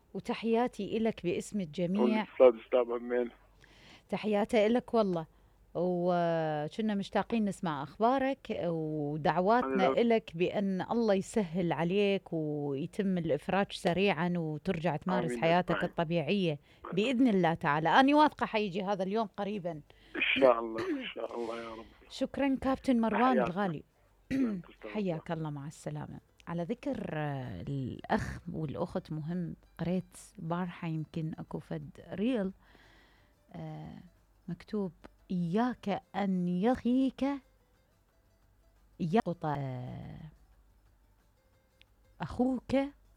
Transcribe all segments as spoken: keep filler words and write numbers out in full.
وتحياتي إلك باسم الجميع. والأستاذ أستاذ أمين. تحياتي إلك والله، وكنا مشتاقين نسمع أخبارك، أنا ودعواتنا لو إلك بأن الله يسهل عليك ويتم الإفراج سريعا وترجع تمارس آمين حياتك أجمعين. الطبيعية بإذن الله تعالى. أنا واثقة حيجي هذا اليوم قريبا. إن شاء الله إن شاء الله يا رب. شكرا كابتن مروان تحياتنا. الغالي. سلامة أستاذ الله. حياك الله، مع السلامة. على ذكر آه، الأخ والأخت، مهم قريت بارحة يمكن أكو فد ريل آه، مكتوب: إياك أن يغيك يقط آه، أخوك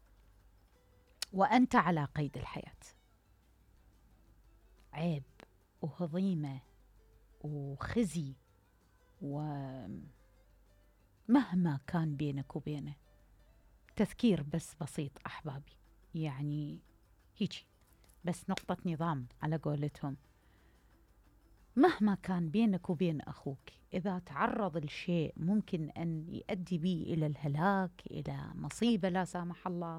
وأنت على قيد الحياة. عيب وهضيمة وخزي، ومهما كان بينك وبينه. تذكير بس بسيط أحبابي، يعني هيجي بس نقطة نظام على قولتهم. مهما كان بينك وبين أخوك، إذا تعرض لشيء ممكن أن يؤدي به إلى الهلاك، إلى مصيبة لا سامح الله،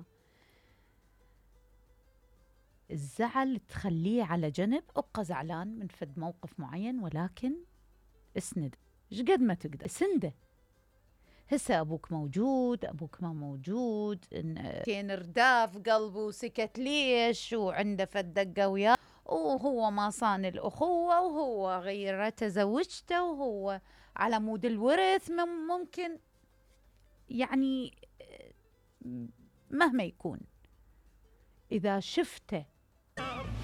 الزعل تخليه على جنب. ابقى زعلان من فد موقف معين، ولكن اسند شقد ما تقدر، سنده. هسه أبوك موجود، أبوك ما موجود، كين رداف قلبه وسكت ليش، وعنده فد دقة وياه، وهو ما صان الأخوة، وهو غير تزوجته، وهو على مود الورث. ممكن يعني مهما يكون، إذا شفته